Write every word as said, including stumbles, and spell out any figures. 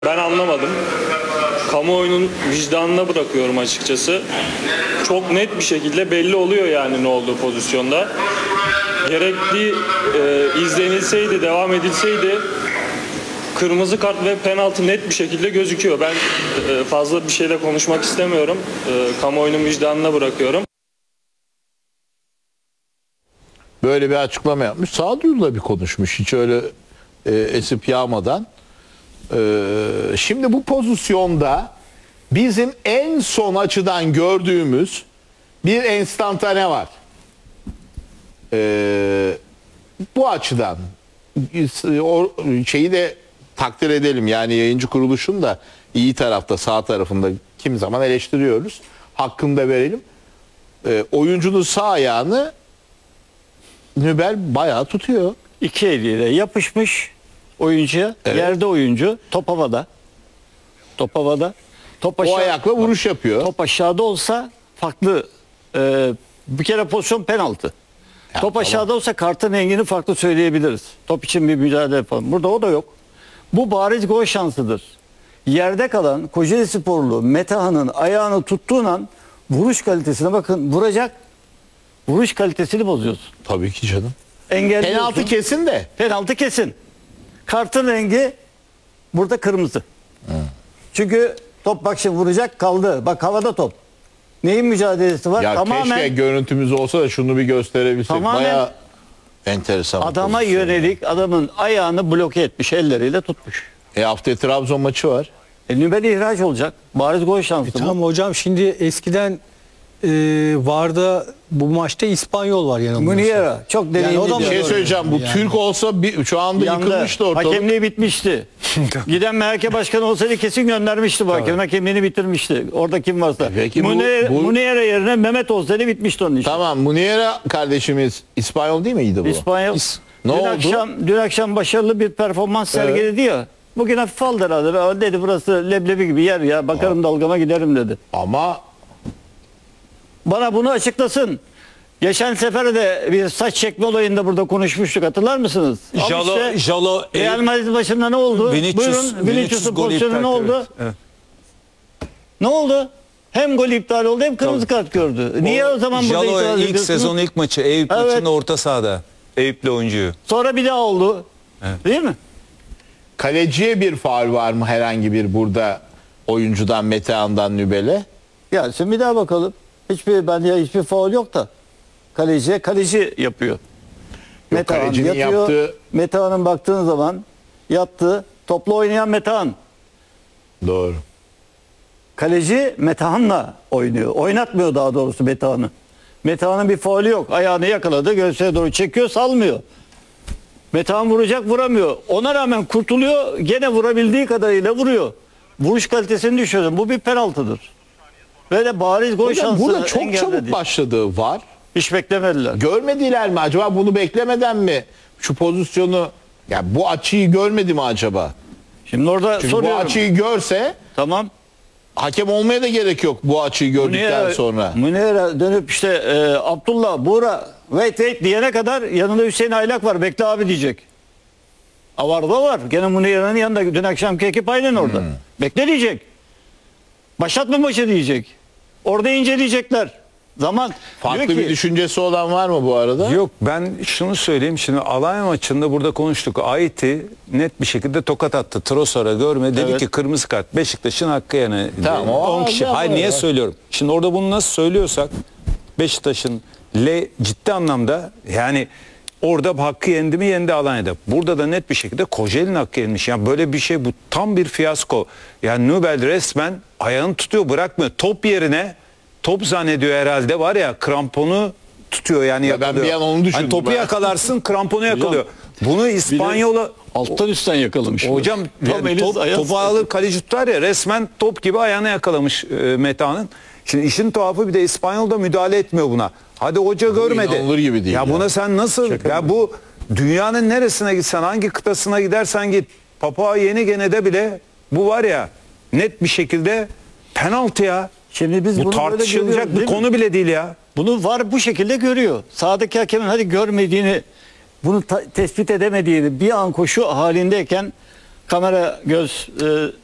Ben anlamadım. Kamuoyunun vicdanına bırakıyorum açıkçası. Çok net bir şekilde belli oluyor yani ne olduğu pozisyonda. Gerekli e, izlenilseydi, devam edilseydi kırmızı kart ve penaltı net bir şekilde gözüküyor. Ben e, fazla bir şeyle konuşmak istemiyorum. E, kamuoyunun vicdanına bırakıyorum. Böyle bir açıklama yapmış. Sağduyuyla bir konuşmuş. Hiç öyle e, esip yağmadan. Ee, şimdi bu pozisyonda bizim en son açıdan gördüğümüz bir enstantane var. Ee, bu açıdan o şeyi de takdir edelim. Yani yayıncı kuruluşun da iyi tarafta, sağ tarafında kimi zaman eleştiriyoruz. Hakkını da verelim. Ee, oyuncunun sağ ayağını Nübel bayağı tutuyor. İki eliyle yapışmış oyuncuya, Evet. yerde oyuncu, top havada. Top havada. Top O aşağı, ayakla vuruş yapıyor. top aşağıda olsa farklı. E, bir kere pozisyon penaltı. Ya, top tamam. aşağıda olsa kartın rengini farklı söyleyebiliriz. Top için bir mücadele yapalım. Burada o da yok. Bu bariz gol şansıdır. Yerde kalan Kocaeli Sporlu Metehan'ın ayağını tuttuğun an vuruş kalitesine bakın, vuracak. Vuruş kalitesini bozuyorsun. Tabii ki canım. Engelliyorsun. Penaltı kesin de. Penaltı kesin. Kartın rengi burada kırmızı. Hı. Çünkü top bak şimdi vuracak, kaldı. Bak havada top. Neyin mücadelesi var? Ya Tamamen keşke görüntümüz olsa da şunu bir gösterebilsek. Tamamen Bayağı enteresan. adama pozisyon. yönelik adamın ayağını bloke etmiş, elleriyle tutmuş. E haftaya Trabzon maçı var. E, Nübel ihraç olacak. Bariz gol şansı E bu. tamam hocam, şimdi eskiden e, Varda bu maçta İspanyol var yanılmıyorsam. Muniera çok deneyimli. Yani o da Bir mı şey öyle? söyleyeceğim. Bu Yani. Türk olsa bir, şu anda Yandı. yıkılmıştı ortalık. Hakemliği bitmişti. Giden M H K başkanı olsaydı kesin göndermişti bu hakem. Hakemliğini bitirmişti. Orada kim varsa. Peki bu- Muniera, bu- Muniera yerine Mehmet olsaydı bitmişti onun işi. Tamam, Muniera kardeşimiz İspanyol değil miydi bu? İspanyol. Ne dün oldu? akşam dün akşam başarılı bir performans sergiledi ya. Bugün hafif aldı herhalde. Dedi burası leblebi gibi yer ya. Bakarım dalgama giderim dedi. Ama Bana bunu açıklasın. Geçen sefer de bir saç çekme olayında burada konuşmuştuk, hatırlar mısınız? Al Jalo, işte, Jalo, Real Madrid başında ne oldu? Vinicius- Buyurun, Vinicius Vinicius'un golü pozisyonu iptal, ne oldu? evet, evet. Ne oldu? Hem gol iptal oldu hem kırmızı kart gördü. Niye o, zaman burada Jalo itiraz ilk ediyorsunuz? sezon ilk maçı Eyüp Evet. maçında orta sahada. Eyüplü oyuncuyu. Sonra bir daha oldu. Evet. Değil mi? kaleciye bir faul var mı herhangi bir burada oyuncudan, Metehan'dan Nübel'e? Ya şimdi bir daha bakalım. Hiçbir bence hiçbir faul yok da. Kaleciye kaleci yapıyor. Metehan kalecinin yatıyor. yaptığı- Metehan'ın baktığın zaman yattı. Topla oynayan Metehan. Doğru. Kaleci Metehan'la oynuyor. Oynatmıyor daha doğrusu Metehan'ı. Metehan'ın bir faulü yok. Ayağını yakaladı, göğsüne doğru çekiyor, salmıyor. Metehan vuracak, vuramıyor. Ona rağmen kurtuluyor, gene vurabildiği kadarıyla vuruyor. Vuruş kalitesini düşürüyor. Bu bir penaltıdır. Ve de bariz gol Hocam şansını burada çok engelledi. çabuk başladığı var. Hiç beklemediler. Görmediler mi acaba, bunu beklemeden mi şu pozisyonu, ya bu açıyı görmedi mi acaba? Şimdi orada Çünkü soruyorum. bu açıyı görse Tamam. hakem olmaya da gerek yok bu açıyı gördükten Muniera- sonra. Muniera dönüp işte e, Abdullah, Buğra, wait wait diyene kadar yanında Hüseyin Aylak var. Bekle abi diyecek. Avarda var. Gene Muniera'nın yanında. Dün akşamki ekip aynen orada. Hmm. Bekle diyecek. Başlatma maçı diyecek. Orada inceleyecekler. Zaman. Farklı diyor bir ki, düşüncesi olan var mı bu arada? Yok, ben şunu söyleyeyim. Şimdi Alanya maçında burada konuştuk. Ait'i net bir şekilde tokat attı. Trossard'a görme. Dedi Evet. ki kırmızı kart. Beşiktaş'ın hakkı yani. Tamam, o on kişi. aldı Hayır, ama niye ya. söylüyorum? Şimdi orada bunu nasıl söylüyorsak Beşiktaş'ın le ciddi anlamda yani orada hakkı yendi mi, yendi Alanya'da. Burada da net bir şekilde Kocaeli'nin hakkı yenmiş. Yani böyle bir şey, bu tam bir fiyasko. Yani Nübel resmen ayağını tutuyor, bırakmıyor. Top yerine top zannediyor herhalde, var ya, kramponu tutuyor yani, Ya ben yakalıyor. bir an onu düşündüm Hani topu ben. yakalarsın, kramponu yakalıyor. Bunu İspanyol'a alttan üstten yakalamış. hocam Tam yani eli top, ayağı- topu alır kaleci tutar ya, resmen top gibi ayağına yakalamış e, Metehan'ın. Şimdi işin tuhafı, bir de İspanyol da müdahale etmiyor buna. Hadi hoca görmedi. inanılır gibi değil ya. ya. Buna sen nasıl, ya bu dünyanın neresine gitsen, hangi kıtasına gidersen git, Papua Yeni Gine'de bile bu var ya, net bir şekilde penaltı ya. Şimdi biz Bu bunu böyle tartışılacak görüyoruz, bir değil mi? konu bile değil ya. Bunu var bu şekilde görüyor. Sağdaki hakemin hadi görmediğini, bunu ta- tespit edemediğini bir an koşu halindeyken kamera göz e,